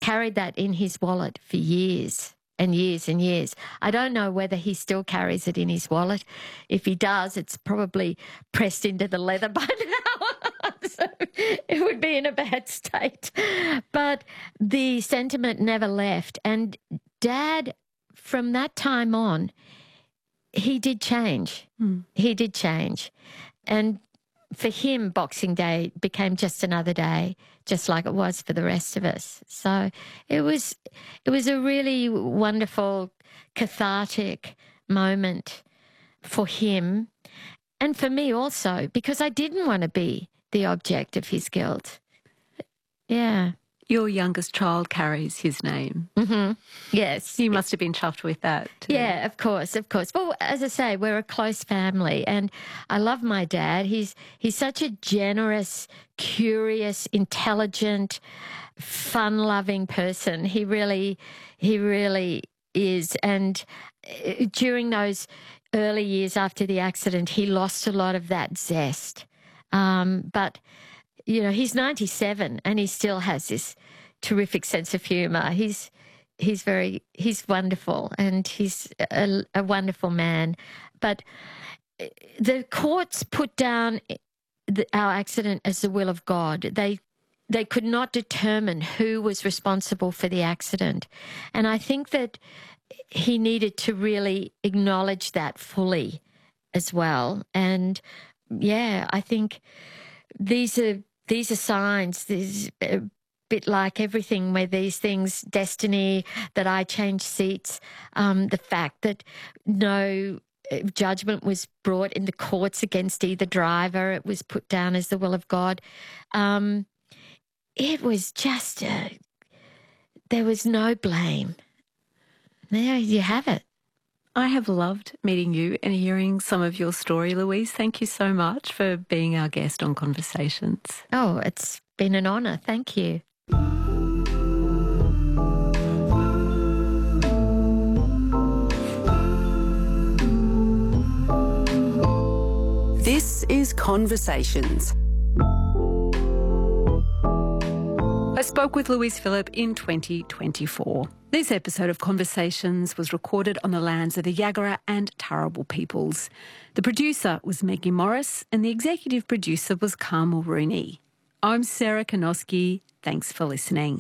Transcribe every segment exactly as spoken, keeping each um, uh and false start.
carried that in his wallet for years and years and years. I don't know whether he still carries it in his wallet. If he does, it's probably pressed into the leather by now. So it would be in a bad state. But the sentiment never left. And Dad, from that time on, he did change. Mm. He did change. And for him, Boxing Day became just another day, just like it was for the rest of us. So it was it was a really wonderful, cathartic moment for him and for me also, because I didn't want to be the object of his guilt. Yeah. Your youngest child carries his name. Mm-hmm. Yes. You must have been chuffed with that too. Yeah, of course, of course. Well, as I say, we're a close family and I love my dad. He's he's such a generous, curious, intelligent, fun-loving person. He really, he really is. And during those early years after the accident, he lost a lot of that zest. Um, but you know, he's ninety-seven and he still has this terrific sense of humour. He's he's very he's wonderful and he's a, a wonderful man. But the courts put down the, our accident as the will of God. They they could not determine who was responsible for the accident, and I think that he needed to really acknowledge that fully as well. And yeah, I think these are. These are signs. There's a bit like everything where these things, destiny, that I changed seats, um, the fact that no judgment was brought in the courts against either driver. It was put down as the will of God. Um, it was just, a, there was no blame. There you have it. I have loved meeting you and hearing some of your story, Louise. Thank you so much for being our guest on Conversations. Oh, it's been an honour. Thank you. This is Conversations. I spoke with Louise Phillip in twenty twenty-four. This episode of Conversations was recorded on the lands of the Yagara and Turrbal peoples. The producer was Maggie Morris and the executive producer was Carmel Rooney. I'm Sarah Konoski. Thanks for listening.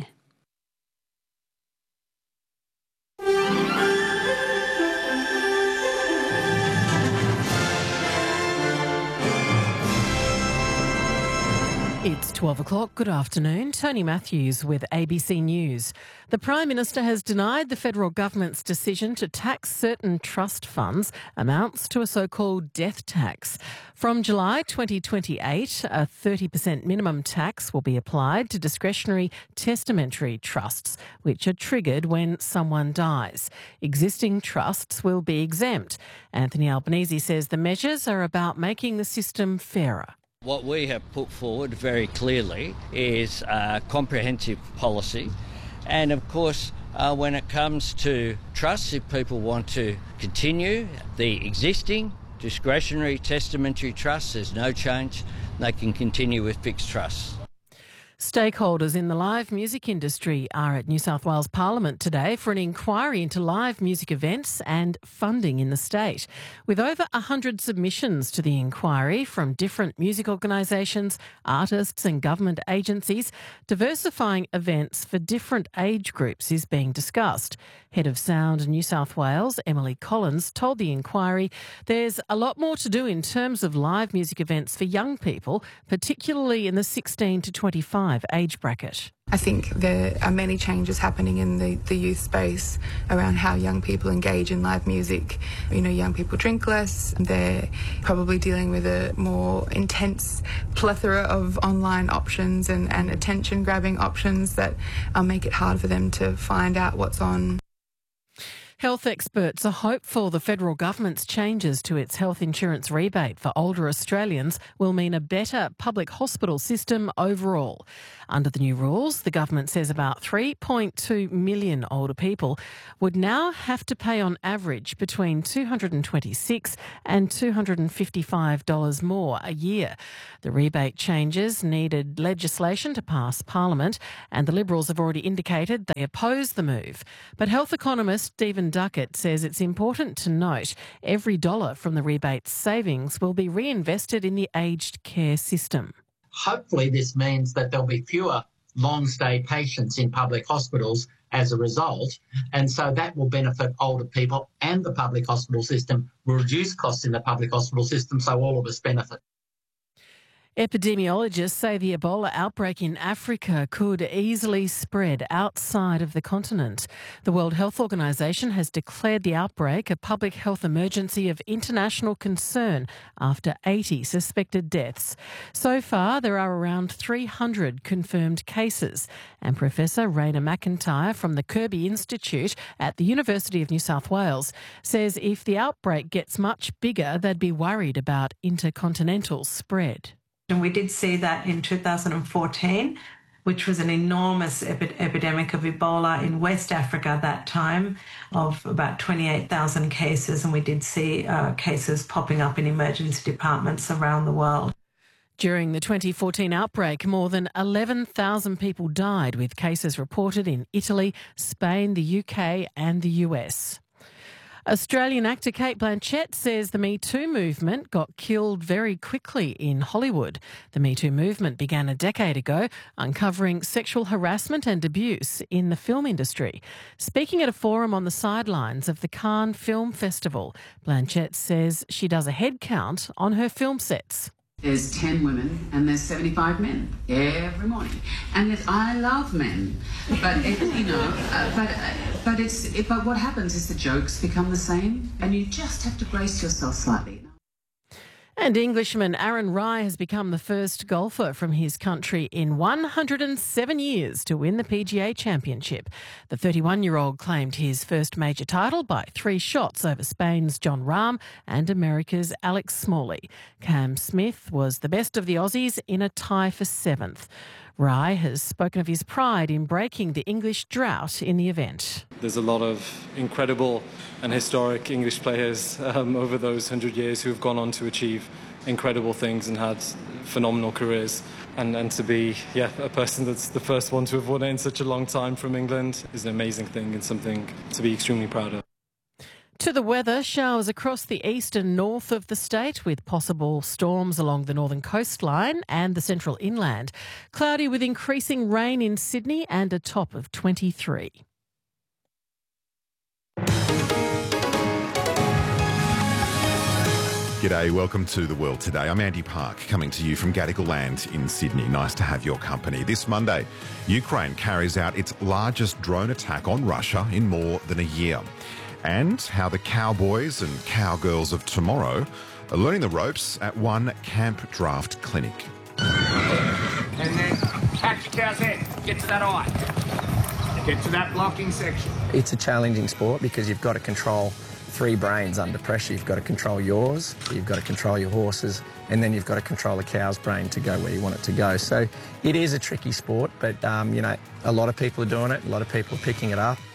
It's twelve o'clock. Good afternoon. Tony Matthews with A B C News. The Prime Minister has denied the federal government's decision to tax certain trust funds amounts to a so-called death tax. From July twenty twenty-eight, a thirty percent minimum tax will be applied to discretionary testamentary trusts, which are triggered when someone dies. Existing trusts will be exempt. Anthony Albanese says the measures are about making the system fairer. What we have put forward very clearly is a comprehensive policy, and of course uh, when it comes to trusts, if people want to continue the existing discretionary testamentary trusts, there's no change, they can continue with fixed trusts. Stakeholders in the live music industry are at New South Wales Parliament today for an inquiry into live music events and funding in the state. With over one hundred submissions to the inquiry from different music organisations, artists and government agencies, diversifying events for different age groups is being discussed. Head of Sound New South Wales, Emily Collins, told the inquiry there's a lot more to do in terms of live music events for young people, particularly in the sixteen to twenty-five age bracket. I think there are many changes happening in the, the youth space around how young people engage in live music. You know, young people drink less. They're probably dealing with a more intense plethora of online options and, and attention-grabbing options that um, make it hard for them to find out what's on. Health experts are hopeful the federal government's changes to its health insurance rebate for older Australians will mean a better public hospital system overall. Under the new rules, the government says about three point two million older people would now have to pay on average between two hundred twenty-six dollars and two hundred fifty-five dollars more a year. The rebate changes needed legislation to pass Parliament, and the Liberals have already indicated they oppose the move. But health economist Stephen Duckett says it's important to note every dollar from the rebate savings will be reinvested in the aged care system. Hopefully this means that there'll be fewer long-stay patients in public hospitals as a result, and so that will benefit older people, and the public hospital system will reduce costs in the public hospital system, so all of us benefit. Epidemiologists say the Ebola outbreak in Africa could easily spread outside of the continent. The World Health Organization has declared the outbreak a public health emergency of international concern after eighty suspected deaths. So far, there are around three hundred confirmed cases, and Professor Raina McIntyre from the Kirby Institute at the University of New South Wales says if the outbreak gets much bigger, they'd be worried about intercontinental spread. And we did see that in two thousand fourteen, which was an enormous epi- epidemic of Ebola in West Africa at that time, of about twenty-eight thousand cases. And we did see uh, cases popping up in emergency departments around the world. During the twenty fourteen outbreak, more than eleven thousand people died, with cases reported in Italy, Spain, the U K and the U S. Australian actor Cate Blanchett says the Me Too movement got killed very quickly in Hollywood. The Me Too movement began a decade ago, uncovering sexual harassment and abuse in the film industry. Speaking at a forum on the sidelines of the Cannes Film Festival, Blanchett says she does a head count on her film sets. There's ten women and there's seventy-five men every morning, and it, I love men, but it, you know, uh, but uh, but it's it, but what happens is the jokes become the same, and you just have to brace yourself slightly. And Englishman Aaron Rai has become the first golfer from his country in one hundred seven years to win the P G A Championship. The thirty-one-year-old claimed his first major title by three shots over Spain's Jon Rahm and America's Alex Smalley. Cam Smith was the best of the Aussies in a tie for seventh. Rai has spoken of his pride in breaking the English drought in the event. There's a lot of incredible and historic English players um, over those hundred years who have gone on to achieve incredible things and had phenomenal careers. And, and to be yeah, a person that's the first one to have won it in such a long time from England is an amazing thing and something to be extremely proud of. To the weather, showers across the east and north of the state with possible storms along the northern coastline and the central inland. Cloudy with increasing rain in Sydney and a top of twenty-three. G'day, welcome to The World Today. I'm Andy Park, coming to you from Gadigal Land in Sydney. Nice to have your company. This Monday, Ukraine carries out its largest drone attack on Russia in more than a year. And how the cowboys and cowgirls of tomorrow are learning the ropes at one camp draft clinic. And then catch your cow's head. Get to that eye. Get to that blocking section. It's a challenging sport because you've got to control three brains under pressure. You've got to control yours, you've got to control your horses, and then you've got to control the cow's brain to go where you want it to go. So it is a tricky sport, but, um, you know, a lot of people are doing it, a lot of people are picking it up.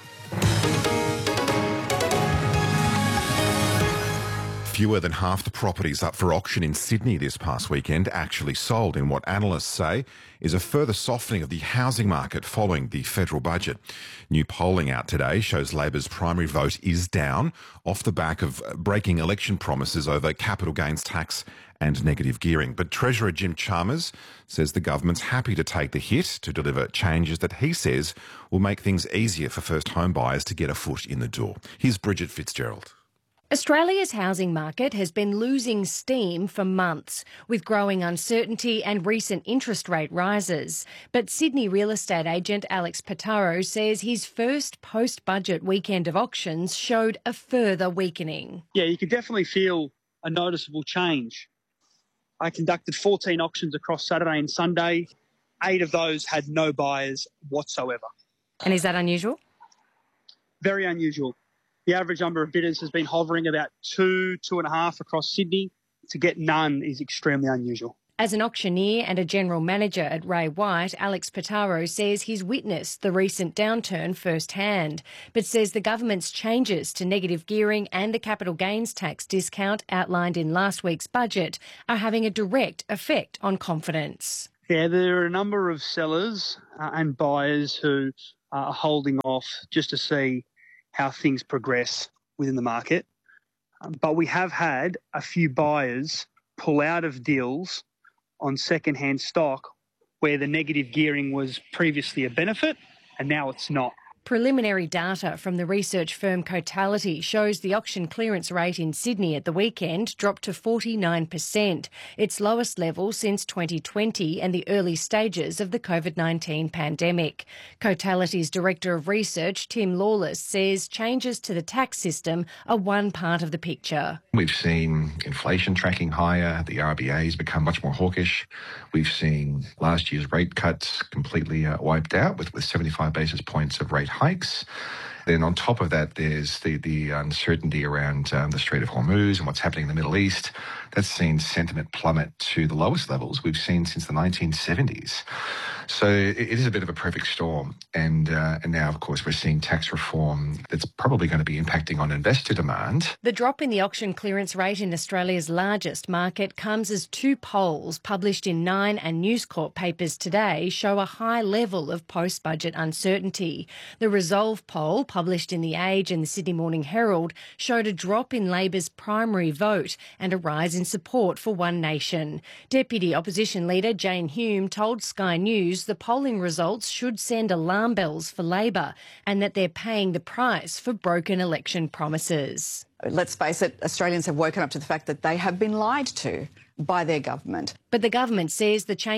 Fewer than half the properties up for auction in Sydney this past weekend actually sold in what analysts say is a further softening of the housing market following the federal budget. New polling out today shows Labor's primary vote is down off the back of breaking election promises over capital gains tax and negative gearing. But Treasurer Jim Chalmers says the government's happy to take the hit to deliver changes that he says will make things easier for first home buyers to get a foot in the door. Here's Bridget Fitzgerald. Australia's housing market has been losing steam for months, with growing uncertainty and recent interest rate rises. But Sydney real estate agent Alex Pataro says his first post-budget weekend of auctions showed a further weakening. Yeah, you can definitely feel a noticeable change. I conducted fourteen auctions across Saturday and Sunday. Eight of those had no buyers whatsoever. And is that unusual? Very unusual. The average number of bidders has been hovering about two, two and a half across Sydney. To get none is extremely unusual. As an auctioneer and a general manager at Ray White, Alex Pitaro says he's witnessed the recent downturn firsthand, but says the government's changes to negative gearing and the capital gains tax discount outlined in last week's budget are having a direct effect on confidence. Yeah, there are a number of sellers uh, and buyers who are holding off just to see how things progress within the market. Um, but we have had a few buyers pull out of deals on second-hand stock where the negative gearing was previously a benefit and now it's not. Preliminary data from the research firm Cotality shows the auction clearance rate in Sydney at the weekend dropped to forty-nine percent, its lowest level since twenty twenty and the early stages of the COVID nineteen pandemic. Cotality's Director of Research, Tim Lawless, says changes to the tax system are one part of the picture. We've seen inflation tracking higher, the R B A has become much more hawkish. We've seen last year's rate cuts completely uh, wiped out with, with seventy-five basis points of rate hikes. Then on top of that, there's the, the uncertainty around um, the Strait of Hormuz and what's happening in the Middle East. That's seen sentiment plummet to the lowest levels we've seen since the nineteen seventies. So it, it is a bit of a perfect storm. And, uh, and now, of course, we're seeing tax reform that's probably going to be impacting on investor demand. The drop in the auction clearance rate in Australia's largest market comes as two polls published in Nine and News Corp papers today show a high level of post-budget uncertainty. The Resolve poll, published in The Age and the Sydney Morning Herald, showed a drop in Labor's primary vote and a rise in support for One Nation. Deputy Opposition Leader Jane Hume told Sky News the polling results should send alarm bells for Labor and that they're paying the price for broken election promises. Let's face it, Australians have woken up to the fact that they have been lied to by their government. But the government says the change